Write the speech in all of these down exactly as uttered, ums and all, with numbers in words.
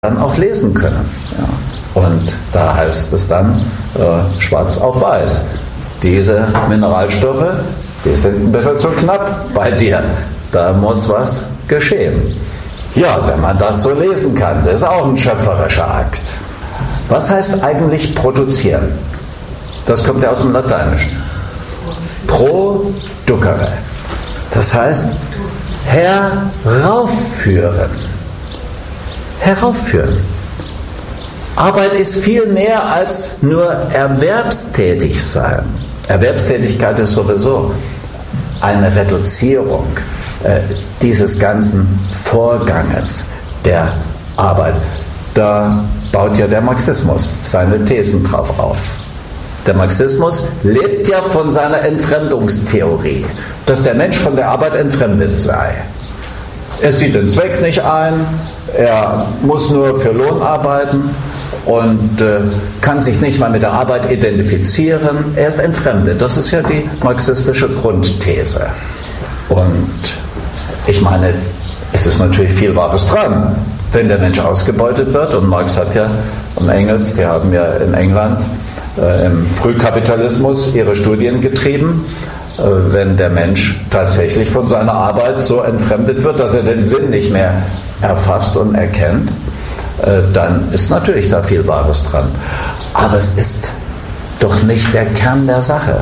dann auch lesen können. Ja. Und da heißt es dann äh, schwarz auf weiß, diese Mineralstoffe, die sind ein bisschen zu knapp bei dir. Da muss was geschehen. Ja, wenn man das so lesen kann, das ist auch ein schöpferischer Akt. Was heißt eigentlich produzieren? Das kommt ja aus dem Lateinischen. Producere. Das heißt heraufführen. Heraufführen. Arbeit ist viel mehr als nur erwerbstätig sein. Erwerbstätigkeit ist sowieso eine Reduzierung äh, dieses ganzen Vorganges der Arbeit. Da baut ja der Marxismus seine Thesen drauf auf. Der Marxismus lebt ja von seiner Entfremdungstheorie, dass der Mensch von der Arbeit entfremdet sei. Er sieht den Zweck nicht ein, er muss nur für Lohn arbeiten und äh, kann sich nicht mal mit der Arbeit identifizieren. Er ist entfremdet. Das ist ja die marxistische Grundthese. Und ich meine, es ist natürlich viel Wahres dran, wenn der Mensch ausgebeutet wird. Und Marx hat ja, und Engels, die haben ja in England äh, im Frühkapitalismus ihre Studien getrieben. Äh, wenn der Mensch tatsächlich von seiner Arbeit so entfremdet wird, dass er den Sinn nicht mehr erfasst und erkennt, äh, dann ist natürlich da viel Wahres dran. Aber es ist doch nicht der Kern der Sache.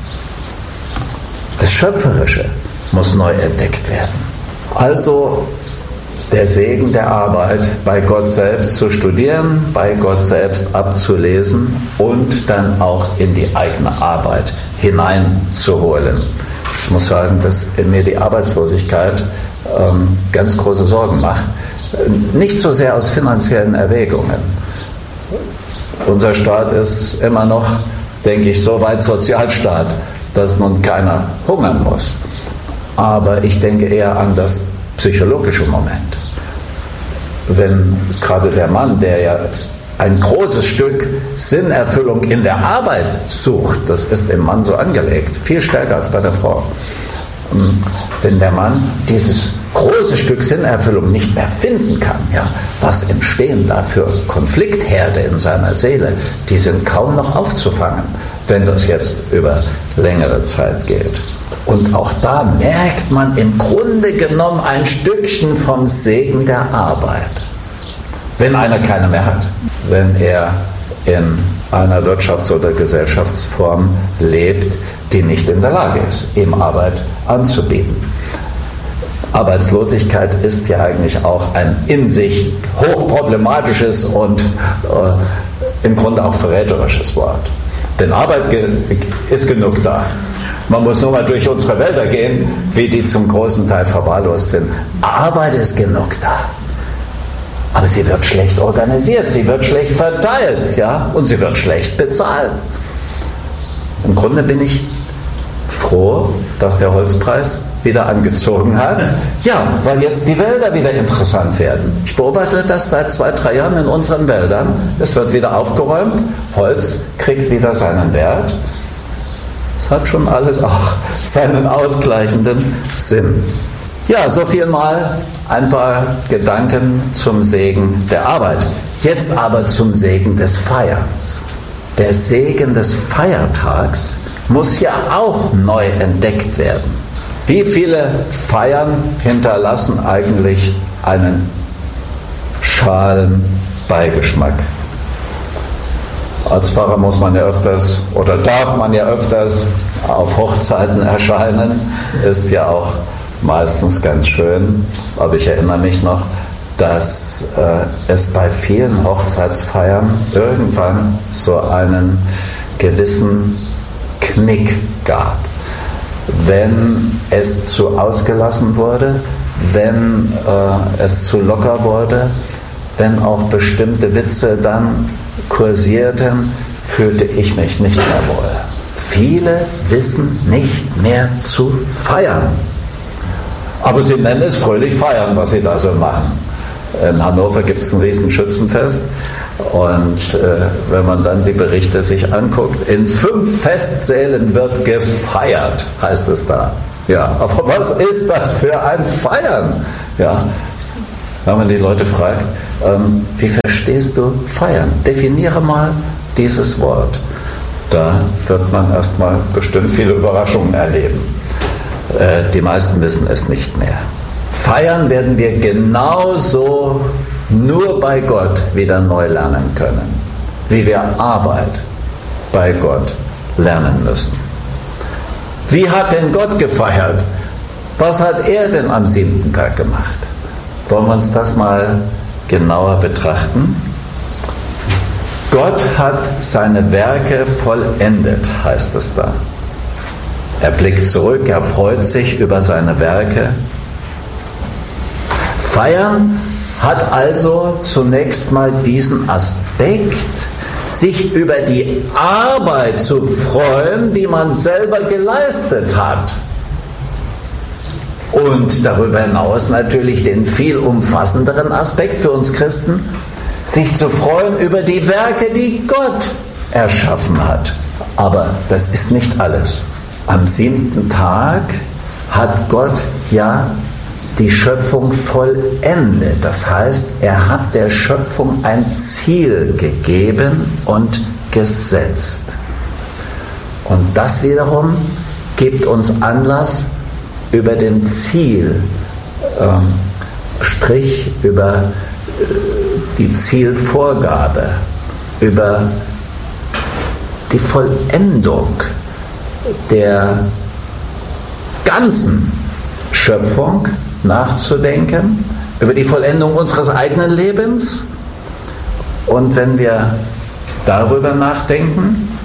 Das Schöpferische muss neu entdeckt werden. Also der Segen der Arbeit, bei Gott selbst zu studieren, bei Gott selbst abzulesen und dann auch in die eigene Arbeit hineinzuholen. Ich muss sagen, dass mir die Arbeitslosigkeit ähm, ganz große Sorgen macht. Nicht so sehr aus finanziellen Erwägungen. Unser Staat ist immer noch, denke ich, so weit Sozialstaat, dass nun keiner hungern muss. Aber ich denke eher an das psychologische Moment. Wenn gerade der Mann, der ja ein großes Stück Sinnerfüllung in der Arbeit sucht, das ist im Mann so angelegt, viel stärker als bei der Frau. Wenn der Mann dieses große Stück Sinnerfüllung nicht mehr finden kann, ja, was entstehen da für Konfliktherde in seiner Seele, die sind kaum noch aufzufangen, wenn das jetzt über längere Zeit geht. Und auch da merkt man im Grunde genommen ein Stückchen vom Segen der Arbeit. Wenn einer keine mehr hat, wenn er in einer Wirtschafts- oder Gesellschaftsform lebt, die nicht in der Lage ist, ihm Arbeit anzubieten. Arbeitslosigkeit ist ja eigentlich auch ein in sich hochproblematisches und äh, im Grunde auch verräterisches Wort. Denn Arbeit ge- ist genug da. Man muss nur mal durch unsere Wälder gehen, wie die zum großen Teil verwahrlost sind. Arbeit ist genug da. Aber sie wird schlecht organisiert, sie wird schlecht verteilt, ja, und sie wird schlecht bezahlt. Im Grunde bin ich froh, dass der Holzpreis wieder angezogen hat. Ja, weil jetzt die Wälder wieder interessant werden. Ich beobachte das seit zwei, drei Jahren in unseren Wäldern. Es wird wieder aufgeräumt, Holz kriegt wieder seinen Wert. Es hat schon alles auch seinen ausgleichenden Sinn. Ja, so viel mal ein paar Gedanken zum Segen der Arbeit. Jetzt aber zum Segen des Feierns. Der Segen des Feiertags muss ja auch neu entdeckt werden. Wie viele Feiern hinterlassen eigentlich einen schalen Beigeschmack? Als Pfarrer muss man ja öfters oder darf man ja öfters auf Hochzeiten erscheinen. Ist ja auch meistens ganz schön. Aber ich erinnere mich noch, dass äh, es bei vielen Hochzeitsfeiern irgendwann so einen gewissen Knick gab. Wenn es zu ausgelassen wurde, wenn äh, es zu locker wurde, wenn auch bestimmte Witze dann kursierten, fühlte ich mich nicht mehr wohl. Viele wissen nicht mehr zu feiern. Aber sie nennen es fröhlich feiern, was sie da so machen. In Hannover gibt es ein riesen Schützenfest und äh, wenn man dann die Berichte sich anguckt, in fünf Festsälen wird gefeiert, heißt es da. Ja, aber was ist das für ein Feiern? Ja, wenn man die Leute fragt, ähm, wie verstehst du feiern? Definiere mal dieses Wort. Da wird man erstmal bestimmt viele Überraschungen erleben. Äh, die meisten wissen es nicht mehr. Feiern werden wir genauso nur bei Gott wieder neu lernen können, wie wir Arbeit bei Gott lernen müssen. Wie hat denn Gott gefeiert? Was hat er denn am siebten Tag gemacht? Wollen wir uns das mal genauer betrachten? Gott hat seine Werke vollendet, heißt es da. Er blickt zurück, er freut sich über seine Werke. Feiern hat also zunächst mal diesen Aspekt, sich über die Arbeit zu freuen, die man selber geleistet hat. Und darüber hinaus natürlich den viel umfassenderen Aspekt für uns Christen, sich zu freuen über die Werke, die Gott erschaffen hat. Aber das ist nicht alles. Am siebten Tag hat Gott ja die Schöpfung vollendet. Das heißt, er hat der Schöpfung ein Ziel gegeben und gesetzt. Und das wiederum gibt uns Anlass, über den Ziel, ähm, Strich über äh, die Zielvorgabe, über die Vollendung der ganzen Schöpfung nachzudenken, über die Vollendung unseres eigenen Lebens. Und wenn wir darüber nachdenken,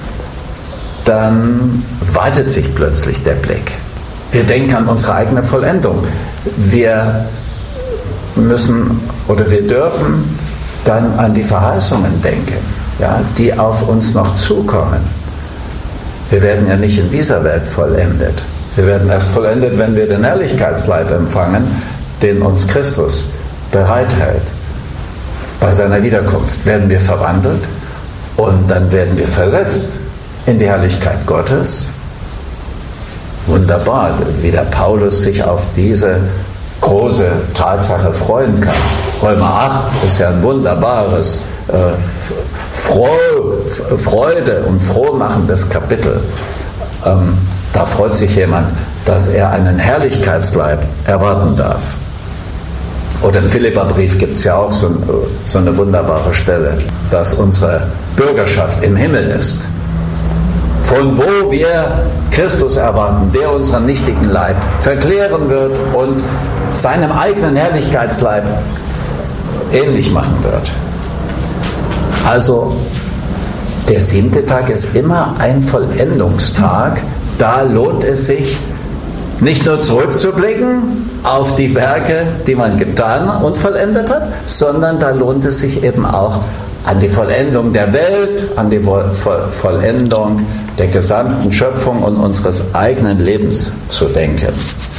dann weitet sich plötzlich der Blick. Wir denken an unsere eigene Vollendung. Wir müssen oder wir dürfen dann an die Verheißungen denken, ja, die auf uns noch zukommen. Wir werden ja nicht in dieser Welt vollendet. Wir werden erst vollendet, wenn wir den Herrlichkeitsleib empfangen, den uns Christus bereithält. Bei seiner Wiederkunft werden wir verwandelt und dann werden wir versetzt in die Herrlichkeit Gottes. Wunderbar, wie der Paulus sich auf diese große Tatsache freuen kann. Römer acht ist ja ein wunderbares äh, Freu, Freude und frohmachendes Kapitel. Ähm, da freut sich jemand, dass er einen Herrlichkeitsleib erwarten darf. Oder im Philipperbrief gibt es ja auch so, so eine wunderbare Stelle, dass unsere Bürgerschaft im Himmel ist. Von wo wir Christus erwarten, der unseren nichtigen Leib verklären wird und seinem eigenen Herrlichkeitsleib ähnlich machen wird. Also der siebte Tag ist immer ein Vollendungstag. Da lohnt es sich, nicht nur zurückzublicken auf die Werke, die man getan und vollendet hat, sondern da lohnt es sich eben auch an die Vollendung der Welt, an die Vollendung der gesamten Schöpfung und unseres eigenen Lebens zu denken.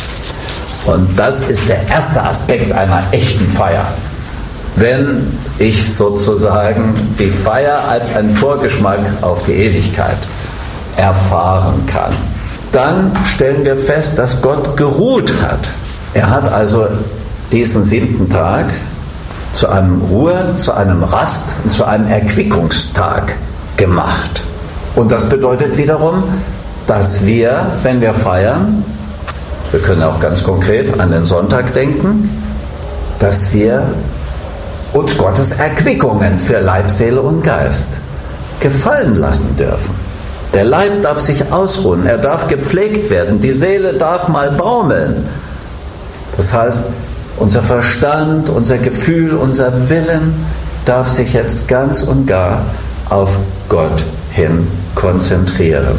Und das ist der erste Aspekt einer echten Feier. Wenn ich sozusagen die Feier als einen Vorgeschmack auf die Ewigkeit erfahren kann, dann stellen wir fest, dass Gott geruht hat. Er hat also diesen siebten Tag zu einem Ruhe, zu einem Rast und zu einem Erquickungstag gemacht. Und das bedeutet wiederum, dass wir, wenn wir feiern, wir können auch ganz konkret an den Sonntag denken, dass wir uns Gottes Erquickungen für Leib, Seele und Geist gefallen lassen dürfen. Der Leib darf sich ausruhen, er darf gepflegt werden, die Seele darf mal baumeln. Das heißt, unser Verstand, unser Gefühl, unser Willen darf sich jetzt ganz und gar auf Gott hin konzentrieren.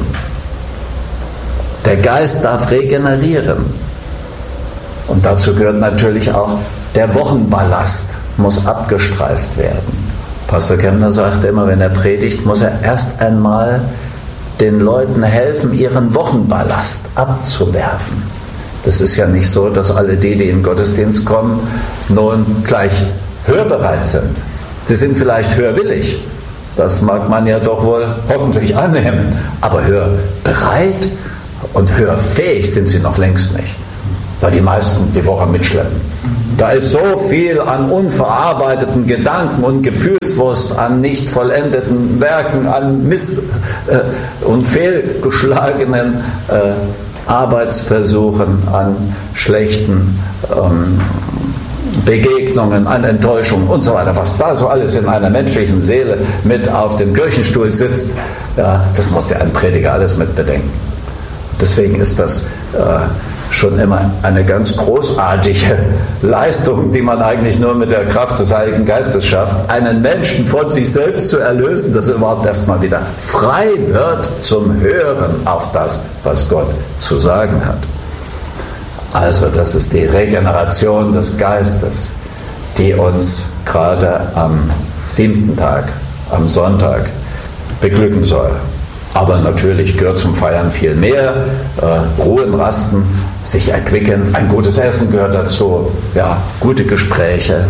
Der Geist darf regenerieren. Und dazu gehört natürlich auch der Wochenballast, muss abgestreift werden. Pastor Kemner sagt immer, wenn er predigt, muss er erst einmal den Leuten helfen, ihren Wochenballast abzuwerfen. Das ist ja nicht so, dass alle die, die in den Gottesdienst kommen, nun gleich hörbereit sind. Sie sind vielleicht hörwillig. Das mag man ja doch wohl hoffentlich annehmen. Aber hörbereit und hörfähig sind sie noch längst nicht. Weil die meisten die Woche mitschleppen. Da ist so viel an unverarbeiteten Gedanken und Gefühlswurst, an nicht vollendeten Werken, an Miss- äh, und fehlgeschlagenen äh, Arbeitsversuchen, an schlechten ähm, Begegnungen, an Enttäuschungen und so weiter. Was da so alles in einer menschlichen Seele mit auf dem Kirchenstuhl sitzt, ja, das muss ja ein Prediger alles mit bedenken. Deswegen ist das äh, schon immer eine ganz großartige Leistung, die man eigentlich nur mit der Kraft des Heiligen Geistes schafft, einen Menschen von sich selbst zu erlösen, dass er überhaupt erstmal wieder frei wird zum Hören auf das, was Gott zu sagen hat. Also das ist die Regeneration des Geistes, die uns gerade am siebten Tag, am Sonntag, beglücken soll. Aber natürlich gehört zum Feiern viel mehr. Äh, Ruhen, Rasten, sich erquicken, ein gutes Essen gehört dazu, ja, gute Gespräche,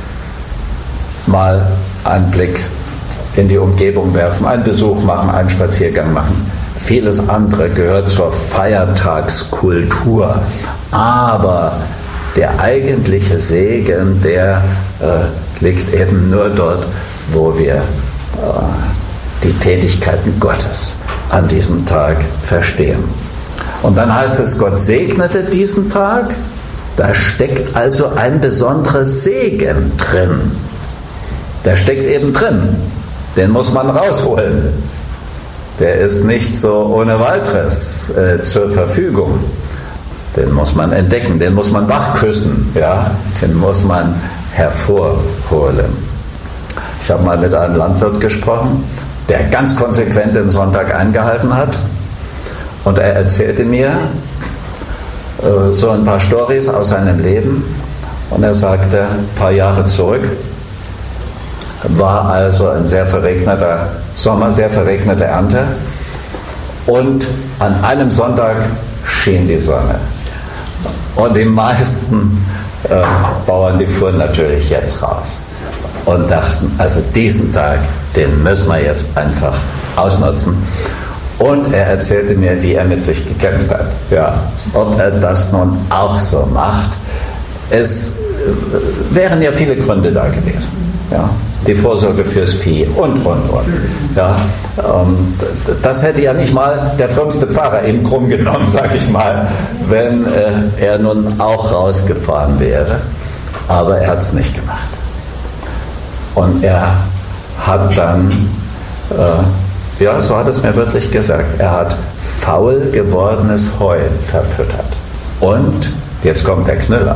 mal einen Blick in die Umgebung werfen, einen Besuch machen, einen Spaziergang machen. Vieles andere gehört zur Feiertagskultur. Aber der eigentliche Segen, der äh, liegt eben nur dort, wo wir äh, die Tätigkeiten Gottes an diesem Tag verstehen. Und dann heißt es, Gott segnete diesen Tag. Da steckt also ein besonderer Segen drin. Der steckt eben drin. Den muss man rausholen. Der ist nicht so ohne weiteres äh, zur Verfügung. Den muss man entdecken, den muss man wachküssen, ja? Den muss man hervorholen. Ich habe mal mit einem Landwirt gesprochen, der ganz konsequent den Sonntag eingehalten hat. Und er erzählte mir äh, so ein paar Storys aus seinem Leben. Und er sagte, ein paar Jahre zurück war also ein sehr verregneter Sommer, sehr verregnete Ernte. Und an einem Sonntag schien die Sonne. Und die meisten äh, Bauern, die fuhren natürlich jetzt raus und dachten, also diesen Tag, den müssen wir jetzt einfach ausnutzen. Und er erzählte mir, wie er mit sich gekämpft hat. Ja, ob er das nun auch so macht. Es äh, wären ja viele Gründe da gewesen. Ja, die Vorsorge fürs Vieh und, und, und. Ja, ähm, das hätte ja nicht mal der frömmste Pfarrer eben krumm genommen, sag ich mal, wenn äh, er nun auch rausgefahren wäre. Aber er hat es nicht gemacht. Und er hat dann, äh, ja, so hat es mir wirklich gesagt, er hat faul gewordenes Heu verfüttert. Und, jetzt kommt der Knüller,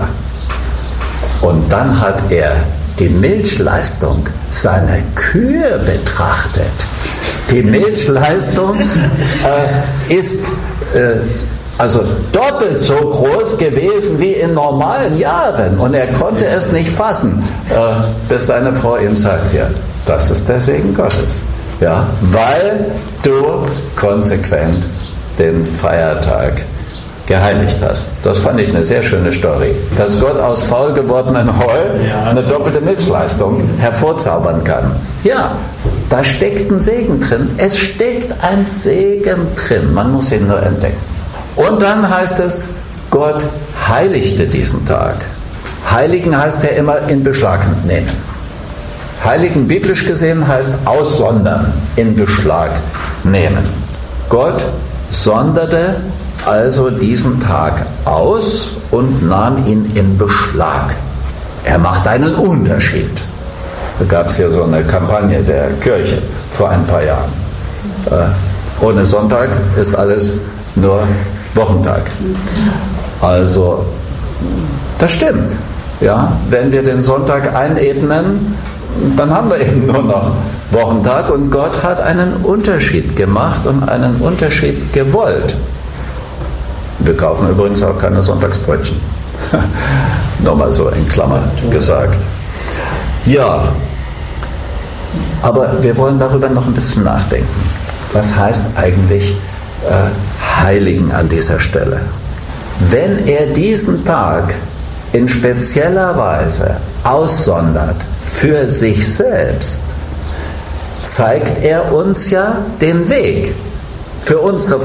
und dann hat er die Milchleistung seiner Kühe betrachtet. Die Milchleistung äh, ist äh, also doppelt so groß gewesen wie in normalen Jahren. Und er konnte es nicht fassen, äh, bis seine Frau ihm sagt, ja, das ist der Segen Gottes. Ja, weil du konsequent den Feiertag geheiligt hast. Das fand ich eine sehr schöne Story. Dass Gott aus faul gewordenen Heu eine doppelte Milchleistung hervorzaubern kann. Ja, da steckt ein Segen drin. Es steckt ein Segen drin. Man muss ihn nur entdecken. Und dann heißt es, Gott heiligte diesen Tag. Heiligen heißt ja immer in Beschlag nehmen. Heiligen biblisch gesehen heißt aussondern, in Beschlag nehmen. Gott sonderte also diesen Tag aus und nahm ihn in Beschlag. Er macht einen Unterschied. Da gab es ja so eine Kampagne der Kirche vor ein paar Jahren. Äh, ohne Sonntag ist alles nur Wochentag. Also, das stimmt. Ja, wenn wir den Sonntag einebnen, dann haben wir eben nur noch Wochentag und Gott hat einen Unterschied gemacht und einen Unterschied gewollt. Wir kaufen übrigens auch keine Sonntagsbrötchen. Nur mal so in Klammer gesagt. Ja, aber wir wollen darüber noch ein bisschen nachdenken. Was heißt eigentlich äh, heiligen an dieser Stelle? Wenn er diesen Tag in spezieller Weise aussondert für sich selbst, zeigt er uns ja den Weg für unsere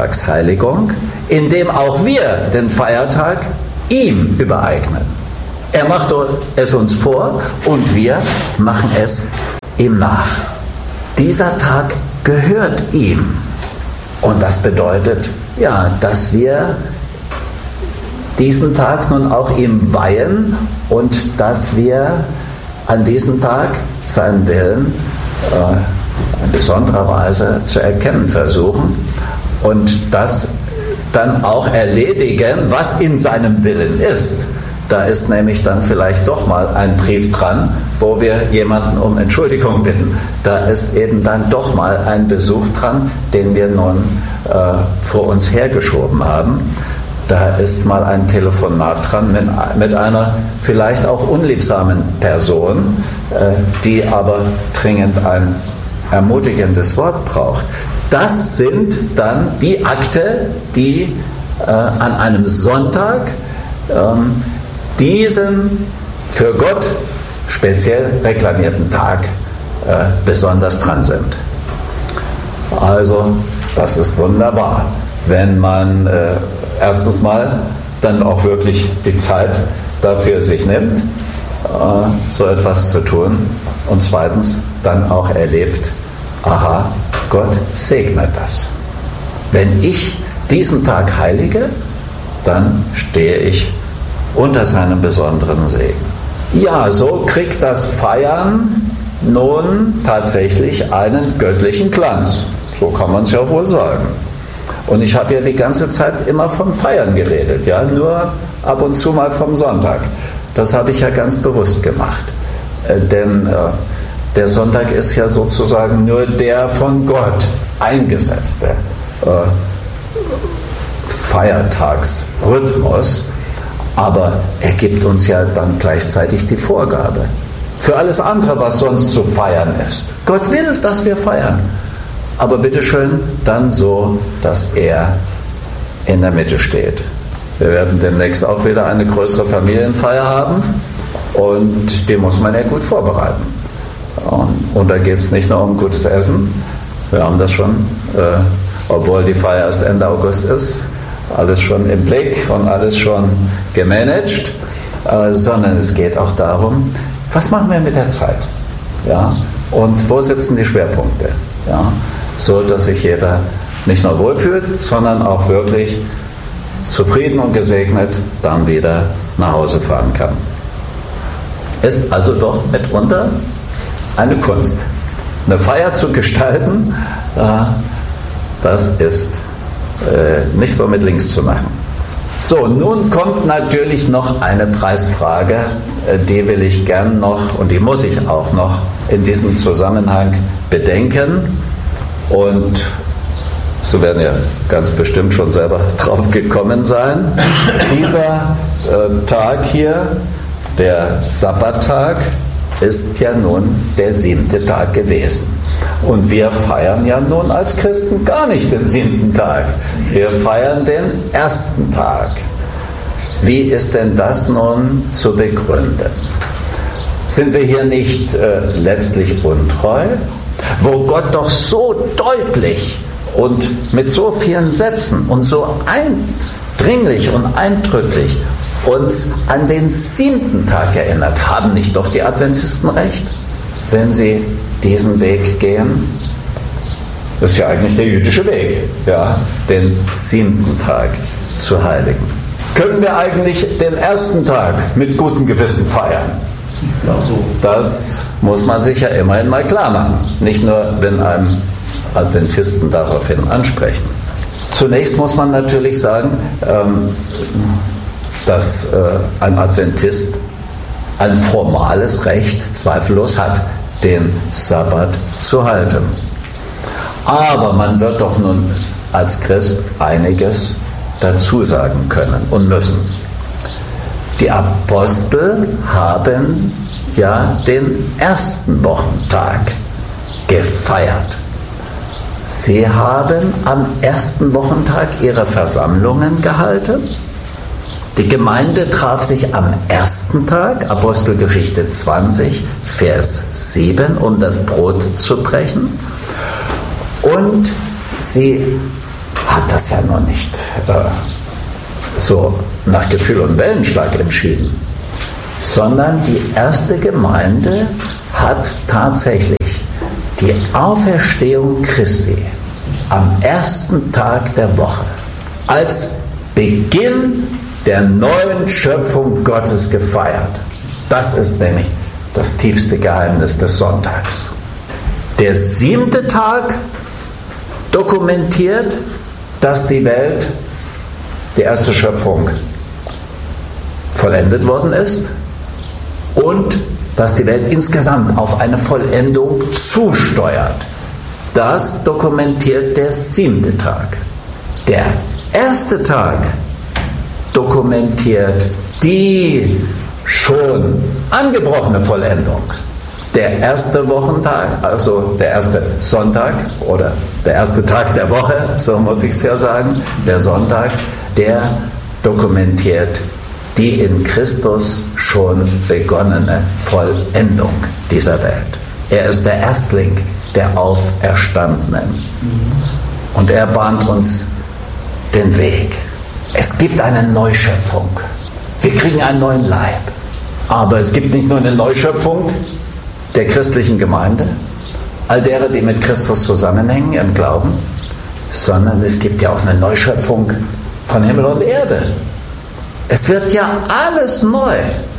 Feiertagsheiligung, indem auch wir den Feiertag ihm übereignen. Er macht es uns vor und wir machen es ihm nach. Dieser Tag gehört ihm. Und das bedeutet, ja, dass wir diesen Tag nun auch ihm weihen und dass wir an diesem Tag seinen Willen äh, in besonderer Weise zu erkennen versuchen und das dann auch erledigen, was in seinem Willen ist. Da ist nämlich dann vielleicht doch mal ein Brief dran, wo wir jemanden um Entschuldigung bitten. Da ist eben dann doch mal ein Besuch dran, den wir nun äh, vor uns hergeschoben haben. Da ist mal ein Telefonat dran mit, mit einer vielleicht auch unliebsamen Person, äh, die aber dringend ein ermutigendes Wort braucht. Das sind dann die Akte, die äh, an einem Sonntag ähm, diesen für Gott speziell reklamierten Tag äh, besonders dran sind. Also, das ist wunderbar, wenn man äh, erstens mal dann auch wirklich die Zeit dafür sich nimmt, äh, so etwas zu tun und zweitens dann auch erlebt, aha, Gott segnet das. Wenn ich diesen Tag heilige, dann stehe ich unter seinem besonderen Segen. Ja, so kriegt das Feiern nun tatsächlich einen göttlichen Glanz. So kann man es ja wohl sagen. Und ich habe ja die ganze Zeit immer vom Feiern geredet, ja, nur ab und zu mal vom Sonntag. Das habe ich ja ganz bewusst gemacht. Äh, denn äh, der Sonntag ist ja sozusagen nur der von Gott eingesetzte äh, Feiertagsrhythmus, aber er gibt uns ja dann gleichzeitig die Vorgabe für alles andere, was sonst zu feiern ist. Gott will, dass wir feiern, aber bitteschön dann so, dass er in der Mitte steht. Wir werden demnächst auch wieder eine größere Familienfeier haben und die muss man ja gut vorbereiten. Und, und da geht es nicht nur um gutes Essen, wir haben das schon, äh, obwohl die Feier erst Ende August ist, alles schon im Blick und alles schon gemanagt, äh, sondern es geht auch darum, was machen wir mit der Zeit? Ja? Und wo sitzen die Schwerpunkte? Ja? So, dass sich jeder nicht nur wohlfühlt, sondern auch wirklich zufrieden und gesegnet dann wieder nach Hause fahren kann. Ist also doch mitunter eine Kunst. Eine Feier zu gestalten, äh, das ist äh, nicht so mit links zu machen. So, nun kommt natürlich noch eine Preisfrage, äh, die will ich gern noch und die muss ich auch noch in diesem Zusammenhang bedenken. Und so werden ja ganz bestimmt schon selber drauf gekommen sein. Dieser äh, Tag hier, der Sabbattag, ist ja nun der siebte Tag gewesen. Und wir feiern ja nun als Christen gar nicht den siebten Tag. Wir feiern den ersten Tag. Wie ist denn das nun zu begründen? Sind wir hier nicht äh, letztlich untreu? Wo Gott doch so deutlich und mit so vielen Sätzen und so eindringlich und eindrücklich uns an den siebten Tag erinnert, haben nicht doch die Adventisten recht, wenn sie diesen Weg gehen? Das ist ja eigentlich der jüdische Weg, ja, den siebten Tag zu heiligen. Können wir eigentlich den ersten Tag mit gutem Gewissen feiern? Das muss man sich ja immerhin mal klar machen. Nicht nur, wenn einem Adventisten daraufhin ansprechen. Zunächst muss man natürlich sagen, ähm, dass äh, ein Adventist ein formales Recht zweifellos hat, den Sabbat zu halten. Aber man wird doch nun als Christ einiges dazu sagen können und müssen. Die Apostel haben ja den ersten Wochentag gefeiert. Sie haben am ersten Wochentag ihre Versammlungen gehalten. Die Gemeinde traf sich am ersten Tag, Apostelgeschichte zwanzig, Vers sieben, um das Brot zu brechen. Und sie hat das ja noch nicht äh, so nach Gefühl und Wellenschlag entschieden, sondern die erste Gemeinde hat tatsächlich die Auferstehung Christi am ersten Tag der Woche als Beginn der neuen Schöpfung Gottes gefeiert. Das ist nämlich das tiefste Geheimnis des Sonntags. Der siebte Tag dokumentiert, dass die Welt, die erste Schöpfung, vollendet worden ist und dass die Welt insgesamt auf eine Vollendung zusteuert. Das dokumentiert der siebte Tag. Der erste Tag dokumentiert die schon angebrochene Vollendung. Der erste Wochentag, also der erste Sonntag oder der erste Tag der Woche, so muss ich es ja sagen, der Sonntag, der dokumentiert die in Christus schon begonnene Vollendung dieser Welt. Er ist der Erstling der Auferstandenen. Und er bahnt uns den Weg. Es gibt eine Neuschöpfung. Wir kriegen einen neuen Leib. Aber es gibt nicht nur eine Neuschöpfung der christlichen Gemeinde, all derer, die mit Christus zusammenhängen im Glauben, sondern es gibt ja auch eine Neuschöpfung von Himmel und Erde. Es wird ja alles neu.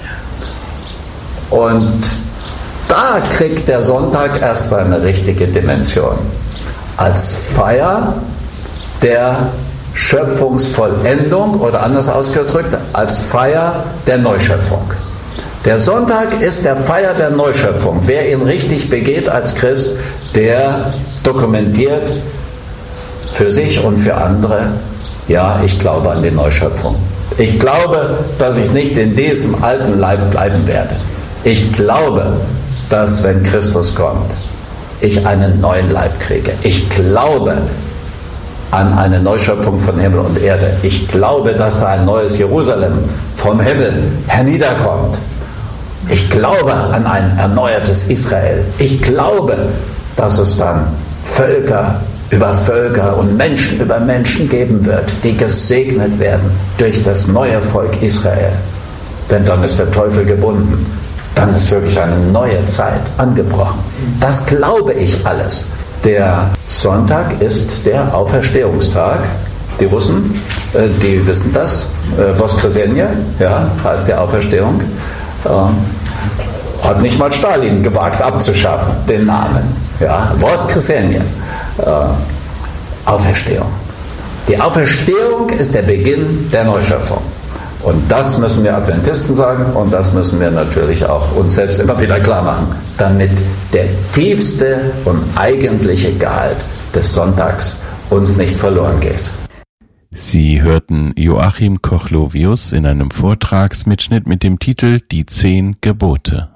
Und da kriegt der Sonntag erst seine richtige Dimension. Als Feier der Schöpfungsvollendung oder anders ausgedrückt, als Feier der Neuschöpfung. Der Sonntag ist der Feier der Neuschöpfung. Wer ihn richtig begeht als Christ, der dokumentiert für sich und für andere, ja, ich glaube an die Neuschöpfung. Ich glaube, dass ich nicht in diesem alten Leib bleiben werde. Ich glaube, dass wenn Christus kommt, ich einen neuen Leib kriege. Ich glaube an eine Neuschöpfung von Himmel und Erde. Ich glaube, dass da ein neues Jerusalem vom Himmel herniederkommt. Ich glaube an ein erneuertes Israel. Ich glaube, dass es dann Völker über Völker und Menschen über Menschen geben wird, die gesegnet werden durch das neue Volk Israel. Denn dann ist der Teufel gebunden. Dann ist wirklich eine neue Zeit angebrochen. Das glaube ich alles. Der Sonntag ist der Auferstehungstag. Die Russen, die wissen das. Voskresenje, ja, heißt die Auferstehung. Hat nicht mal Stalin gewagt abzuschaffen, den Namen. Ja, Voskresenje. Auferstehung. Die Auferstehung ist der Beginn der Neuschöpfung. Und das müssen wir Adventisten sagen und das müssen wir natürlich auch uns selbst immer wieder klar machen, damit der tiefste und eigentliche Gehalt des Sonntags uns nicht verloren geht. Sie hörten Joachim Kochlovius in einem Vortragsmitschnitt mit dem Titel Die Zehn Gebote.